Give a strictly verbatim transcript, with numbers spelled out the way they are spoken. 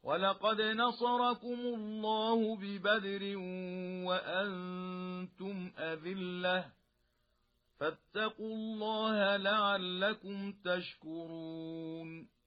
وَلَقَدْ نَصَرَكُمُ اللَّهُ بِبَدْرٍ وَأَنْتُمْ أَذِلَّةٌ فَاتَّقُوا اللَّهَ لَعَلَّكُمْ تَشْكُرُونَ